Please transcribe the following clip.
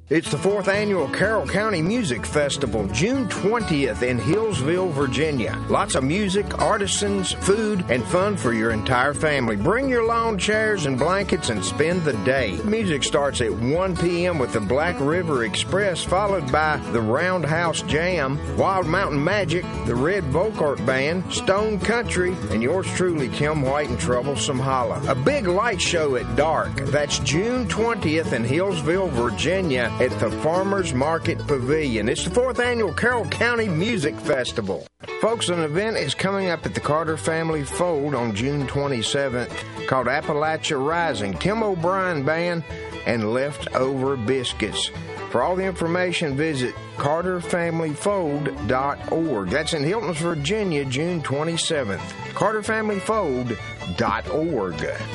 It's the 4th annual Carroll County Music Festival, June 20th in Hillsville, Virginia. Lots of music, artisans, food, and fun for your entire family. Bring your lawn chairs and blankets and spend the day. Music starts at 1 p.m. with the Black River Express, followed by the Roundhouse Jam, Wild Mountain Magic, the Red Volkart Band, Stone Country, and yours truly, Kim White and Troublesome Holla. A big light show at dark. That's June 20th in Hillsville, Virginia, at the Farmers Market Pavilion. It's the 4th annual Carroll County Music Festival. Folks, an event is coming up at the Carter Family Fold on June 27th called Appalachia Rising. Tim O'Brien Band and Leftover Biscuits. For all the information, visit carterfamilyfold.org. That's in Hilton, Virginia, June 27th. carterfamilyfold.org.